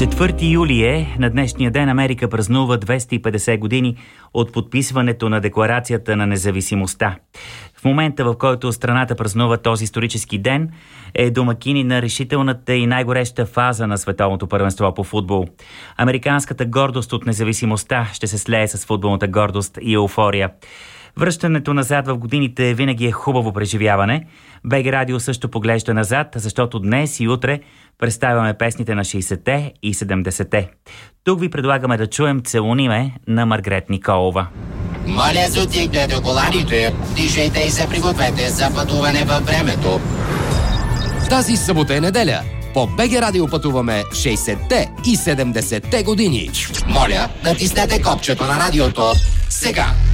4 юли е. На днешния ден Америка празнува 250 години от подписването на Декларацията на независимостта. В момента, в който страната празнува този исторически ден, е домакини на решителната и най-гореща фаза на световното първенство по футбол. Американската гордост от независимостта ще се слее с футболната гордост и еуфория. Връщането назад в годините винаги е хубаво преживяване. БГ Радио също поглежда назад, защото днес и утре представяме песните на 60-те и 70-те. Тук ви предлагаме да чуем "Целуни на Маргарет Николова. Моля, затигнете коланите, дишайте и се пригответе за пътуване във времето. Тази събота е неделя. По БГ Радио пътуваме 60-те и 70-те години. Моля, натиснете копчето на радиото сега.